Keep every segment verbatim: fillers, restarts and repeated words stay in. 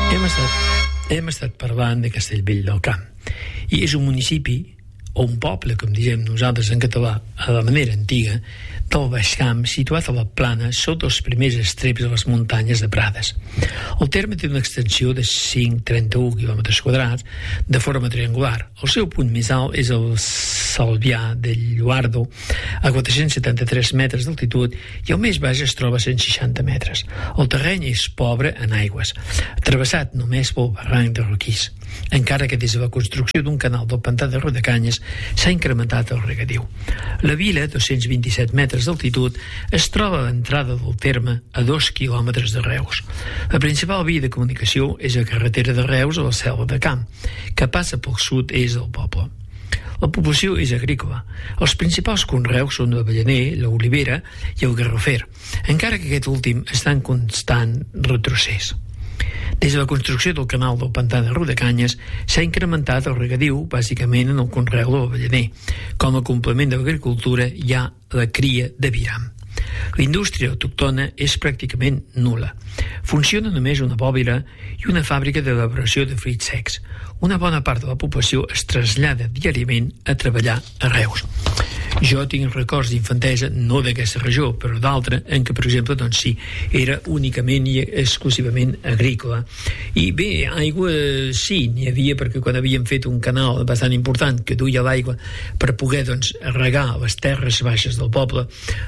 Hem estat, hem estat parlant de Castellvell del Camp i és un municipi o un poble, com diem nosaltres en català, a la manera antiga, del Baix Camp, situat a la plana sota els primers estreps de les muntanyes de Prades. El terme té una extensió de cinc coma trenta-u quilòmetres quadrats de forma triangular. El seu punt més alt és el Salvià del Lluardo, a quatre-cents setanta-tres metres d'altitud, i el més baix es troba a cent seixanta metres. El terreny és pobre en aigües, travessat només pel barranc de Roquís, encara que des de la construcció d'un canal del pantà de Rodecanyes s'ha incrementat el regadiu. La vila, dos-cents vint-i-set metres d'altitud, es troba a l'entrada del terme a dos quilòmetres de Reus. La principal via de comunicació és la carretera de Reus a la Selva de Camp, que passa pel sud-est del poble. La població és agrícola. Els principals conreus són l'avellaner, l'olivera i el garrofer, encara que aquest últim està en constant retrocés. Des de la construcció del canal del pantà de Rodecanyes s'ha incrementat el regadiu bàsicament en el conreu de l'avellaner. Com a complement de l'agricultura hi ha la cria de viram. La indústria autòctona és pràcticament nul·la. Funciona només una bòbila i una fàbrica d'elaboració de fruits secs. Una bona part de la població es trasllada diàriament a treballar a Reus. Jo tinc records d'infantesa, no d'aquesta regió, però d'altra, en què, per exemple, doncs sí, era únicament i exclusivament agrícola. I bé, aigua sí, n'hi havia, perquè quan havíem fet un canal bastant important que duia l'aigua per poder, doncs, regar les terres baixes del poble,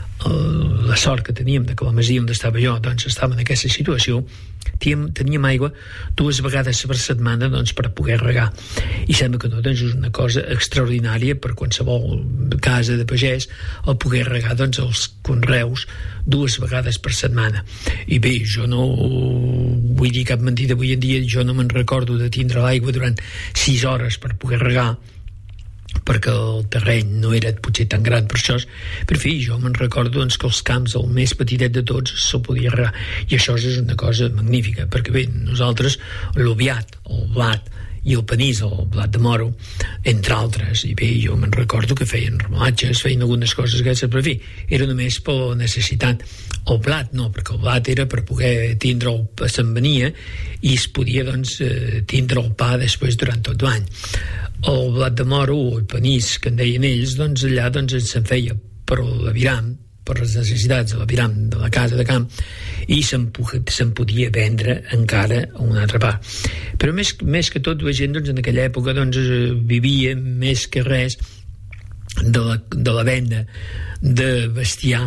la sort que teníem de que la masia on estava jo doncs estava en aquesta situació, teníem, teníem aigua dues vegades per setmana doncs per poder regar, i sembla que no, doncs és una cosa extraordinària per qualsevol casa de pagès el poder regar doncs els conreus dues vegades per setmana. I bé, jo no vull dir cap mentida, avui en dia jo no me'n recordo de tindre l'aigua durant sis hores per poder regar, perquè el terreny no era potser tan gran per això, però en fi, jo me'n recordo doncs, que els camps, el més petitet de tots, se'l podia regar, i això és una cosa magnífica, perquè bé, nosaltres l'oviat, el blat i el panís, el blat de moro, entre altres, i bé, jo me'n recordo que feien remolatges, feien algunes coses aquestes, però en fi, era només per la necessitat. El blat no, perquè el blat era per poder tindre'l, se'n venia i es podia doncs tindre el pa després durant tot l'any. El blat de moro o el panís que en deien ells, doncs allà doncs se'n feia per l'aviram, per les necessitats de l'aviram de la casa de camp, i se'n, se'n podia vendre encara a una altra part. Però més, més que tot la gent doncs, en aquella època doncs, vivia més que res de la, de la venda de bestiar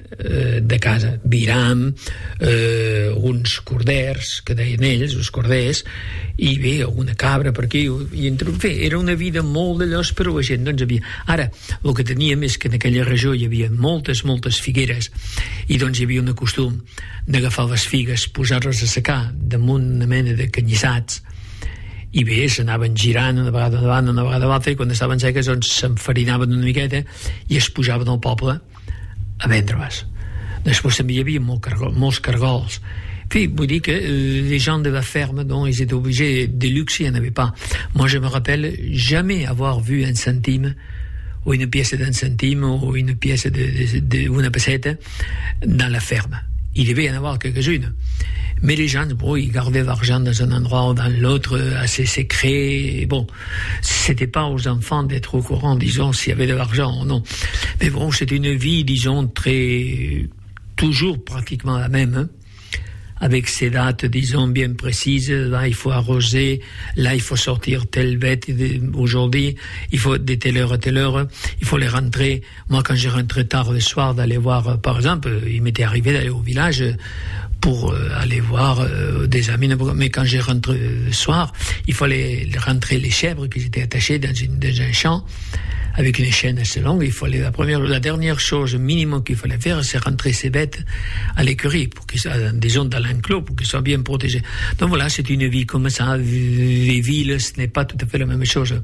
de casa, viram, eh, uns corders que deien ells, els corders, i bé, alguna cabra per aquí, i entre, bé, era una vida molt d'allòs, però la gent doncs havia... Ara, el que teníem és que en aquella regió hi havia moltes, moltes figueres, i doncs hi havia un costum d'agafar les figues, posar-les a secar damunt una mena de canyissats, i bé, s'anaven girant una vegada davant, una vegada l'altra, i quan estaven seques doncs s'enfarinaven una miqueta i es pujaven al poble a vendre-les. Després també hi havia molt cargol, molts cargols. En fi, vull dir que euh, les gens de la ferme, donc, ils étaient obligés, de luxe, il n'y en avait pas. Moi, je me rappelle jamais avoir vu un centime ou une pièce d'un centime ou une pièce de, de, de une peseta dans la ferme. Il devait y en avoir quelques-unes. Mais les gens, bon, ils gardaient l'argent dans un endroit ou dans l'autre, assez secret. Et bon, c'était pas aux enfants d'être au courant, disons, s'il y avait de l'argent ou non. Mais bon, c'était une vie, disons, très, toujours pratiquement la même, hein, avec ces dates, disons, bien précises. Là, il faut arroser. Là, il faut sortir telle bête. Aujourd'hui, il faut de telle heure à telle heure. Il faut les rentrer. Moi, quand j'ai rentré tard le soir, d'aller voir, par exemple, il m'était arrivé d'aller au village pour euh, aller voir euh, des amis. Mais quand j'ai rentré le soir, il fallait rentrer les chèvres qui étaient attachées dans, une, dans un champ avec une chaîne assez longue. Il fallait la première, la dernière chose minimum qu'il fallait faire, c'est rentrer ces bêtes à l'écurie, pour qu'ils soient, disons, dans l'enclos, pour qu'ils soient bien protégés. Donc voilà, c'est une vie comme ça. Les villes, ce n'est pas tout à fait la même chose.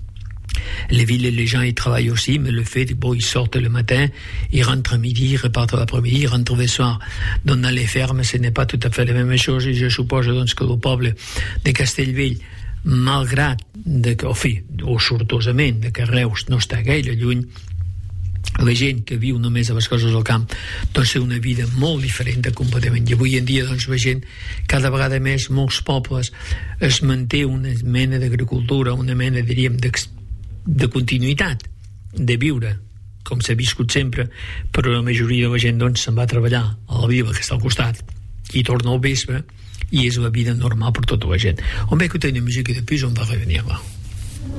Les villes, les gens, ils travaillent aussi, mais le fait, bon, ils sortent le matin, ils rentrent à midi, ils repartent l'après-midi, ils rentrent le soir. Donc, dans les fermes, ce n'est pas tout à fait la même chose, et je suppose, donc, que le poble de Castellvell, malgrat, de, o fi, o sortosament, de que Reus no està gaire lluny, la gent que viu només a les coses del camp doncs té una vida molt diferent de completament, i avui en dia doncs la gent cada vegada més, molts pobles es manté una mena d'agricultura, una mena diríem de, de continuïtat de viure com s'ha viscut sempre, però la majoria de la gent doncs se'n va a treballar a la vila que està al costat i torna al vespre i és la vida normal per tota la gent. On veig que tenia música de pis on va revenir-la.